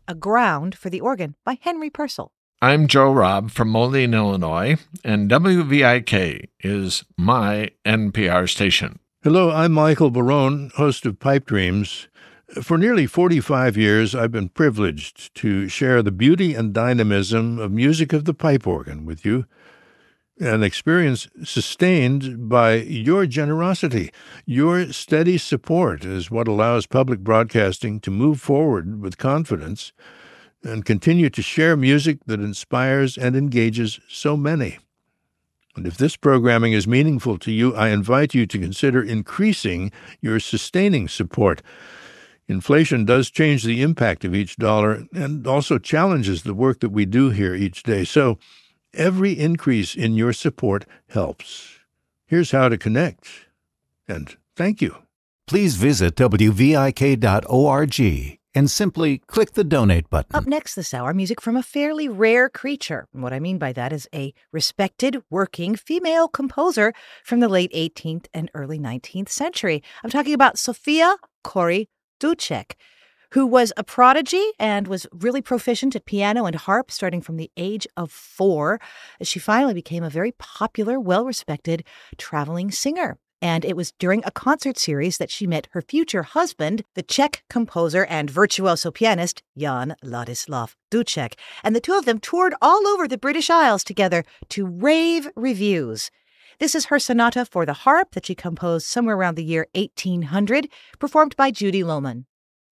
A Ground for the Organ by Henry Purcell. I'm Joe Robb from Moline, Illinois, and WVIK is my NPR station. Hello, I'm Michael Barone, host of Pipe Dreams. For nearly 45 years, I've been privileged to share the beauty and dynamism of music of the pipe organ with you, an experience sustained by your generosity. Your steady support is what allows public broadcasting to move forward with confidence and continue to share music that inspires and engages so many. And if this programming is meaningful to you, I invite you to consider increasing your sustaining support. Inflation does change the impact of each dollar and also challenges the work that we do here each day. So every increase in your support helps. Here's how to connect. And thank you. Please visit WVIK.org and simply click the donate button. Up next this hour, music from a fairly rare creature. And what I mean by that is a respected, working female composer from the late 18th and early 19th century. I'm talking about Sofia Cori-Ducek, who was a prodigy and was really proficient at piano and harp starting from the age of 4, as she finally became a very popular, well-respected traveling singer. And it was during a concert series that she met her future husband, the Czech composer and virtuoso pianist Jan Ladislav Ducek. And the two of them toured all over the British Isles together to rave reviews. This is her sonata for the harp that she composed somewhere around the year 1800, performed by Judy Lohman.